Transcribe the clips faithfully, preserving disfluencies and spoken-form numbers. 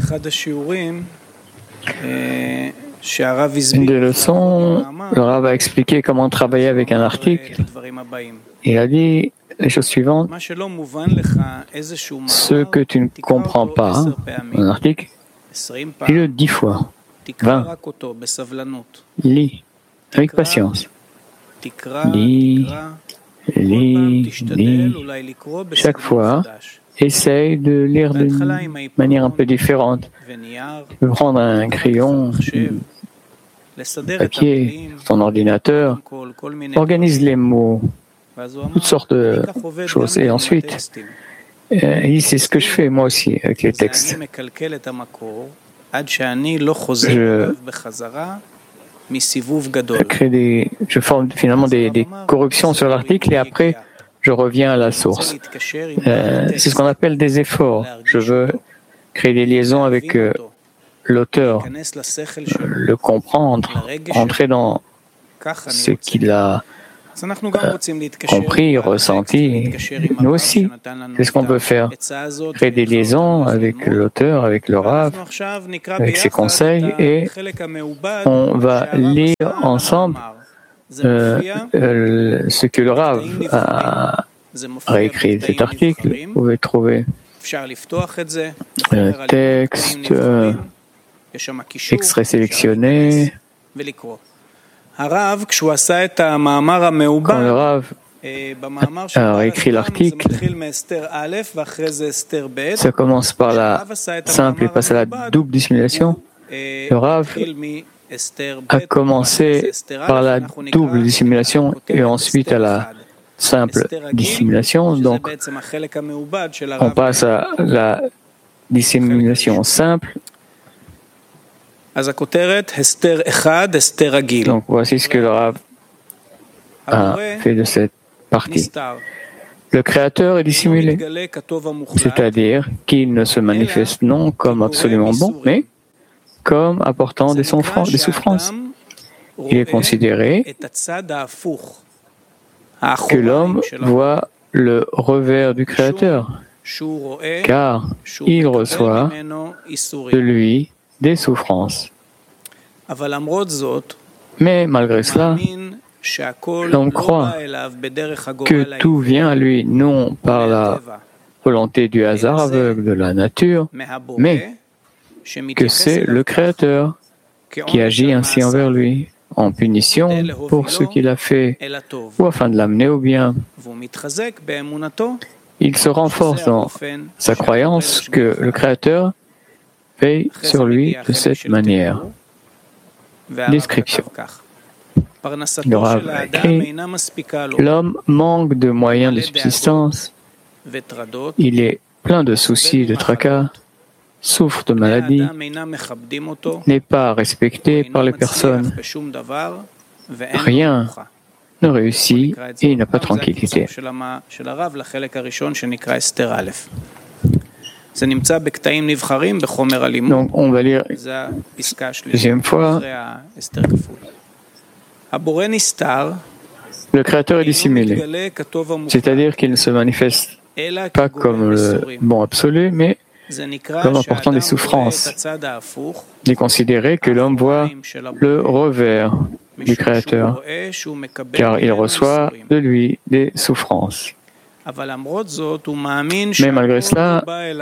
Une des leçons, le Rav a expliqué comment travailler avec un article. Il a dit les choses suivantes. Ce que tu ne comprends pas, un article, lis-le dix fois, vingt. Lis avec patience. Lis, lis, lis. Chaque fois, essaye de lire d'une manière un peu différente. Tu peux prendre un crayon, un papier, ton ordinateur, organise les mots, toutes sortes de choses. Et ensuite, euh, c'est ce que je fais moi aussi avec les textes. Je crée des, je forme finalement des, des corrections sur l'article et après, je reviens à la source. Euh, c'est ce qu'on appelle des efforts. Je veux créer des liaisons avec euh, l'auteur, le comprendre, entrer dans ce qu'il a euh, compris, ressenti. Nous aussi, c'est ce qu'on peut faire. Créer des liaisons avec l'auteur, avec le Rav, avec ses conseils, et on va lire ensemble euh, euh, ce que le Rav a réécrit. Cet article, vous pouvez trouver un texte, euh, extrait sélectionné. Quand le Rav a réécrit l'article, ça commence par la simple et passe à la double dissimulation. Le Rav a commencé par la double dissimulation et ensuite à la simple dissimulation. Donc, on passe à la dissimulation simple. Donc, voici ce que le Rav a fait de cette partie. Le Créateur est dissimulé, c'est-à-dire qu'il ne se manifeste non comme absolument bon, mais comme apportant des souffrances. Il est considéré que l'homme voit le revers du Créateur, car il reçoit de lui des souffrances. Mais malgré cela, l'homme croit que tout vient à lui non par la volonté du hasard aveugle de la nature, mais que c'est le Créateur qui agit ainsi envers lui, en punition pour ce qu'il a fait ou afin de l'amener au bien. Il se renforce dans sa croyance que le Créateur veille sur lui de cette manière. Description. Le Rav a écrit, l'homme manque de moyens de subsistance, il est plein de soucis et de tracas, souffre de maladies, n'est pas respecté par les personnes, rien ne réussit et il n'a pas de tranquillité. Donc on va lire deuxième fois. Le Créateur est dissimulé, c'est-à-dire qu'il ne se manifeste pas comme le bon absolu, mais comme apportant des souffrances. Il est considéré que l'homme voit le revers du Créateur, car il reçoit de lui des souffrances. Mais malgré cela,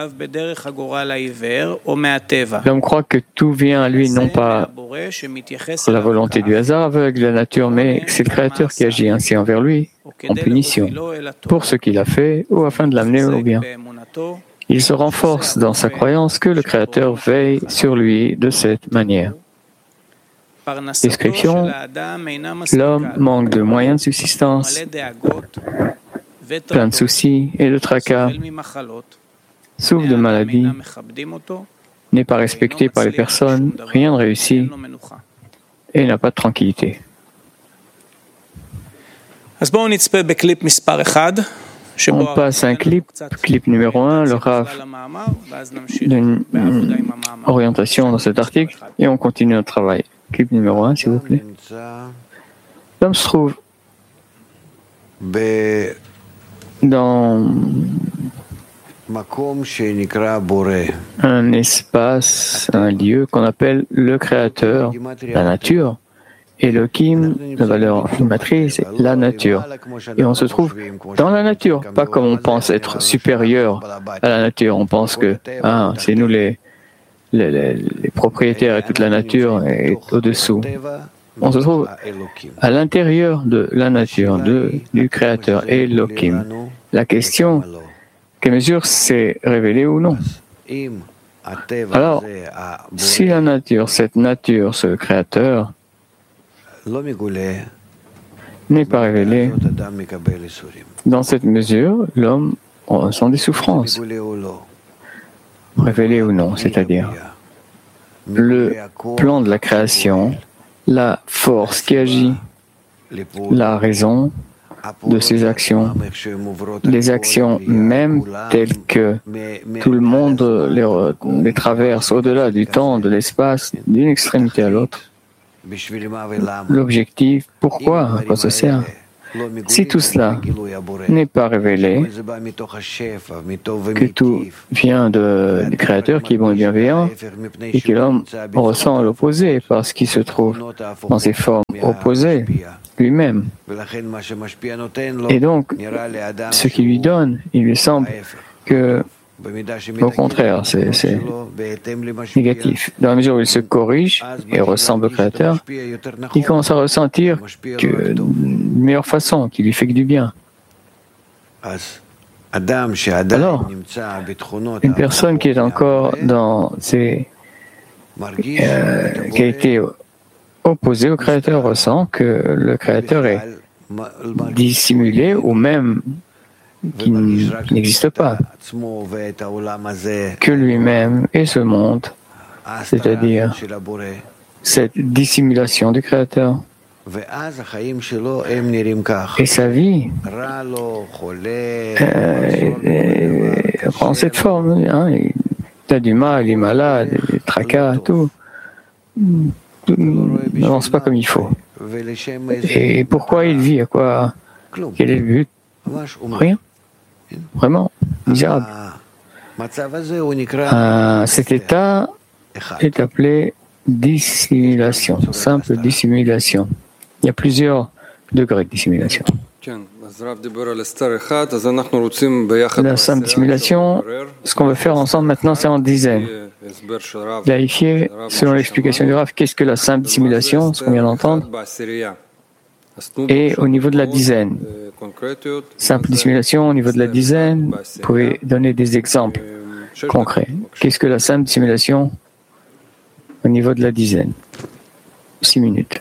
l'homme croit que tout vient à lui non pas par la volonté du hasard aveugle de la nature, mais c'est le Créateur qui agit ainsi envers lui, en punition, pour ce qu'il a fait ou afin de l'amener au bien. Il se renforce dans sa croyance que le Créateur veille sur lui de cette manière. Description, l'homme manque de moyens de subsistance, plein de soucis et de tracas, souffre de maladies, n'est pas respecté par les personnes, rien ne réussit et n'a pas de tranquillité. On passe un clip, clip numéro un, le Rav d'une orientation dans cet article et on continue notre travail. Clip numéro un, s'il vous plaît. L'homme se trouve dans un espace, un lieu qu'on appelle le Créateur, la nature. Elohim, la valeur matrice, c'est la nature. Et on se trouve dans la nature, pas comme on pense être supérieur à la nature. On pense que ah, c'est nous les, les, les, les propriétaires et toute la nature est au-dessous. On se trouve à l'intérieur de la nature, de, du Créateur, Elohim. La question, quelle mesure c'est révélé ou non? Alors, si la nature, cette nature, ce Créateur, n'est pas révélé, dans cette mesure, l'homme ressent des souffrances. Révélé ou non, c'est-à-dire le plan de la création, la force qui agit, la raison de ces actions, les actions même telles que tout le monde les, les traverse au-delà du temps, de l'espace, d'une extrémité à l'autre. L'objectif, pourquoi, à quoi ça sert? Si tout cela n'est pas révélé, que tout vient de, du Créateur qui est bon et bienveillant, et que l'homme ressent l'opposé parce qu'il se trouve dans ses formes opposées lui-même. Et donc, ce qui lui donne, il lui semble que, au contraire, c'est, c'est négatif. Dans la mesure où il se corrige et ressemble au Créateur, il commence à ressentir que, d'une meilleure façon, qui lui fait que du bien. Alors, une personne qui est encore dans ces, euh, qui a été opposée au Créateur ressent que le Créateur est dissimulé ou même qui n'existe pas, que lui-même et ce monde, c'est-à-dire cette dissimulation du Créateur. Et sa vie euh, prend cette forme. Hein, il a du mal, il est malade, des tracas, tout. Tout n'avance pas comme il faut. Et pourquoi il vit? À quoi? Quel est le but? Rien. Vraiment misérable. Euh, cet état est appelé dissimulation, simple dissimulation. Il y a plusieurs degrés de dissimulation. La simple dissimulation, ce qu'on veut faire ensemble maintenant, c'est en dizaines. Vérifier, selon l'explication du Rav, qu'est-ce que la simple dissimulation, ce qu'on vient d'entendre, et au niveau de la dizaine. Simple dissimulation au niveau de la dizaine, vous pouvez donner des exemples concrets. Qu'est-ce que la simple dissimulation au niveau de la dizaine? Six minutes.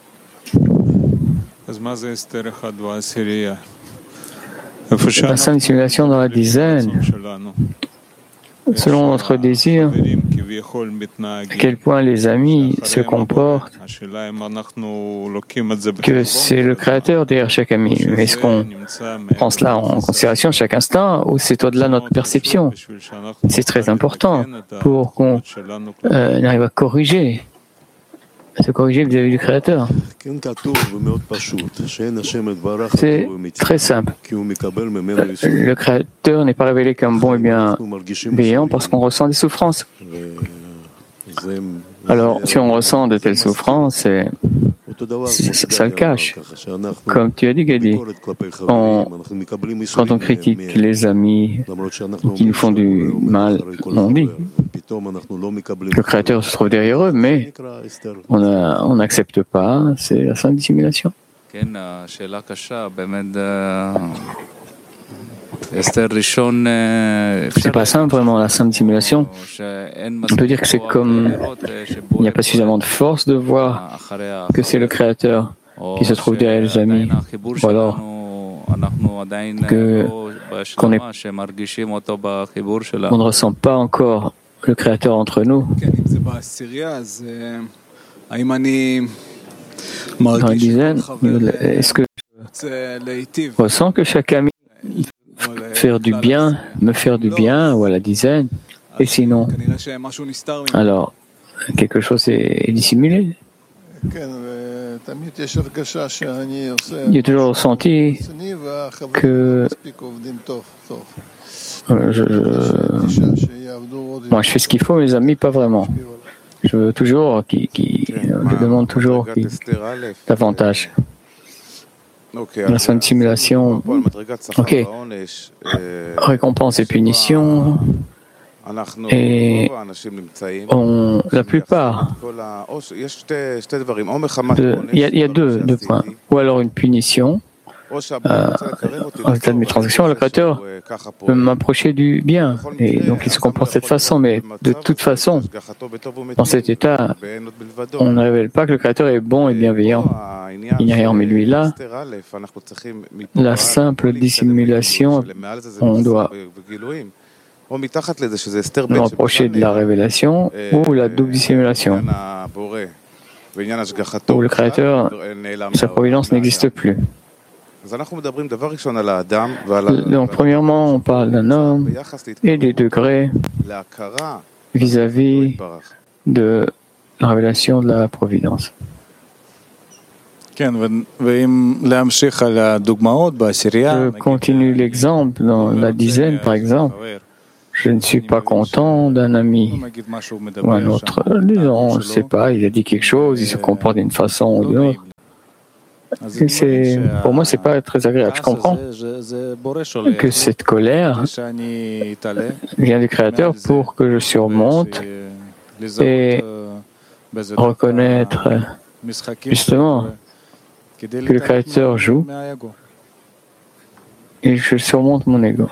La simple dissimulation dans la dizaine, selon notre désir, à quel point les amis se comportent, que c'est le Créateur derrière chaque ami. Mais est-ce qu'on prend cela en considération chaque instant ou c'est au-delà de notre perception? C'est très important pour qu'on euh, arrive à corriger, à se corriger vis-à-vis du Créateur. C'est très simple. Le Créateur n'est pas révélé comme bon et bienveillant parce qu'on ressent des souffrances. Alors, si on ressent de telles souffrances, c'est, c'est, ça le cache. Comme tu as dit, Gadi, on, quand on critique les amis qui nous font du mal, on dit que le Créateur se trouve derrière eux, mais on n'accepte pas, c'est la simple dissimulation. C'est pas simple vraiment la simple dissimulation. On peut dire que c'est comme il n'y a pas suffisamment de force de voir que c'est le Créateur qui se trouve derrière les amis, ou alors que qu'on est, on ne ressent pas encore le Créateur entre nous. Dans la dizaine, est-ce que je ressens que chaque ami faire du bien, me faire du bien, ou à la dizaine, et sinon, alors, quelque chose est dissimulé. J'ai toujours ressenti que Euh, je, je... Moi, je fais ce qu'il faut, mes amis, pas vraiment. Je veux toujours, qui, qui, je demande toujours qui, davantage. La sainte simulation, ok, récompense et punition, et on, la plupart, il y, y a deux, deux points, ou alors une punition, euh, en état de mes transactions, le Créateur peut m'approcher du bien, et donc il se comporte de cette façon, mais de toute façon, dans cet état, on ne révèle pas que le Créateur est bon et bienveillant. Il n'y a rien mais lui là. La simple dissimulation, on doit nous rapprocher de la révélation ou la double dissimulation, où le Créateur, sa providence n'existe plus. Donc, premièrement, on parle d'un homme et des degrés vis-à-vis de la révélation de la providence. Je continue l'exemple dans la dizaine, par exemple. Je ne suis pas content d'un ami ou un autre. Disons, on ne sait pas, il a dit quelque chose, il se comporte d'une façon ou d'une autre. C'est, pour moi, c'est pas très agréable. Je comprends que cette colère vient du Créateur pour que je surmonte et reconnaître justement que le Créateur joue et je surmonte mon ego.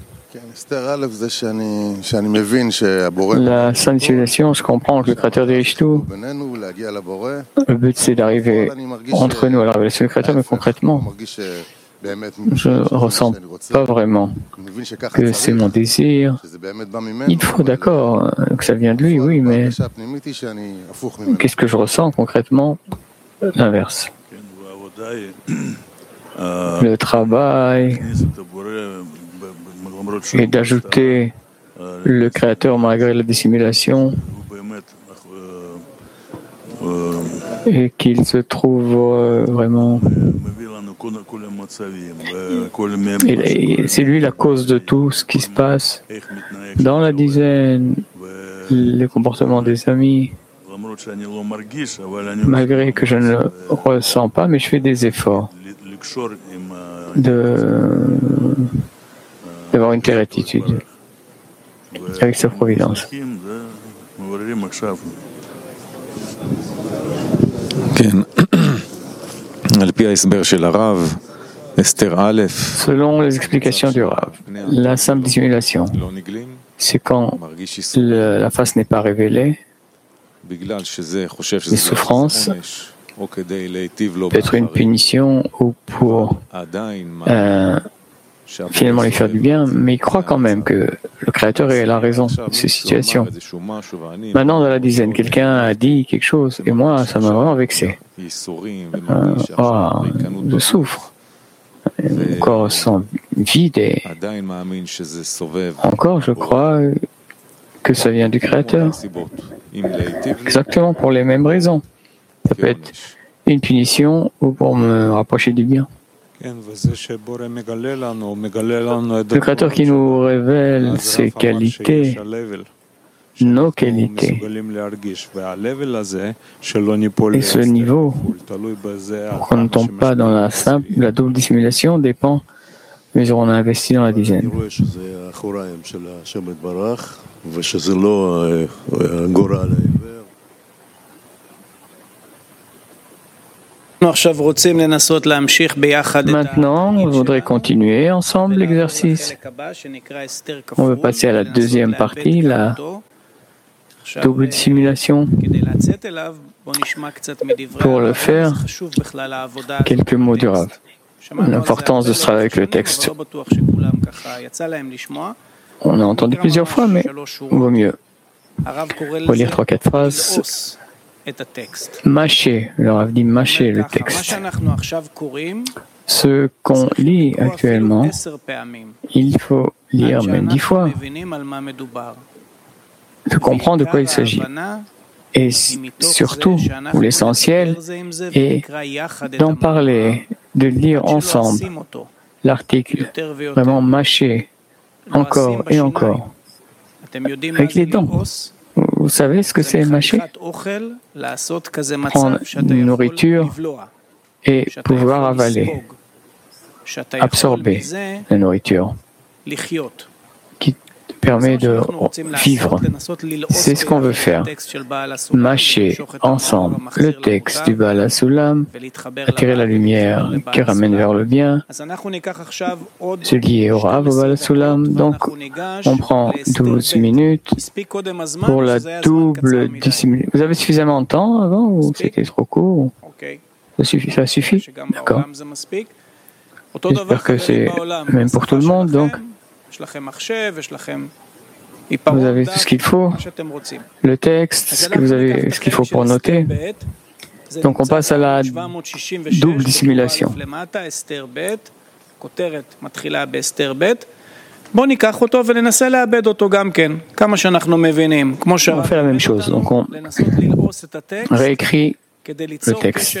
La sainte civilisation, je comprends que le Créateur dirige tout. Le but, c'est d'arriver entre nous à la révélation du Créateur, mais concrètement, je ne ressens pas vraiment que c'est mon désir. Il faut, d'accord, que ça vient de lui, oui, mais qu'est-ce que je ressens concrètement? L'inverse. Le travail et d'ajouter le Créateur malgré la dissimulation et qu'il se trouve euh, vraiment. Et c'est lui la cause de tout ce qui se passe dans la dizaine, les comportements des amis, malgré que je ne le ressens pas, mais je fais des efforts de d'avoir une telle attitude avec sa providence. Selon les explications du Rav, la simple dissimulation, c'est quand le, la face n'est pas révélée, les souffrances peut être une punition ou pour euh, finalement lui faire du bien, mais il croit quand même que le Créateur est la raison de ces situations. Maintenant, dans la dizaine, quelqu'un a dit quelque chose, et moi, ça m'a vraiment vexé. Euh, oh, je souffre. Mon corps sent vide et encore, je crois que ça vient du Créateur. Exactement pour les mêmes raisons. Ça peut être une punition ou pour me rapprocher du bien. Le Créateur qui nous révèle ses qualités, nos qualités. Et ce niveau, pour qu'on ne tombe pas dans la simple, la double dissimulation, dépend de mesure on a investi dans la dizaine. Maintenant, on voudrait continuer ensemble l'exercice. On veut passer à la deuxième partie, la double dissimulation. Pour le faire, quelques mots du Rav. L'importance de ce travail avec le texte. On a entendu plusieurs fois, mais vaut mieux relire trois, quatre phrases. Mâcher, le Rav dit mâcher le texte. Ce qu'on lit actuellement, il faut lire même dix fois, de comprendre de quoi il s'agit. Et surtout, l'essentiel est d'en parler, de lire ensemble l'article, vraiment mâcher encore et encore, avec les dents. Vous savez ce que c'est mâcher? Prendre une nourriture et pouvoir avaler, absorber la nourriture, qui permet de vivre. C'est ce qu'on veut faire. Mâcher ensemble le texte du Baal HaSulam, attirer la lumière qui ramène vers le bien, ce qui est au Rav au Baal HaSulam. Donc, on prend douze minutes pour la double dissimulation. Vous avez suffisamment de temps avant ou c'était trop court? Ça suffit, ça suffit? D'accord. J'espère que c'est même pour tout le monde. Donc, vous avez tout ce qu'il faut, le texte, ce que vous avez, ce qu'il faut pour noter. Donc on passe à la double dissimulation. On fait la même chose. Donc on réécrit le texte,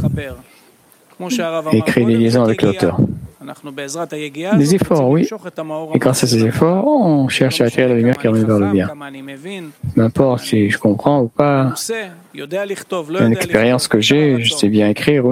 écrit des liaisons avec l'auteur. Des efforts, oui. Et grâce à ces efforts, on cherche à attirer la lumière qui ramène vers le bien. N'importe si je comprends ou pas, une expérience que j'ai, je sais bien écrire.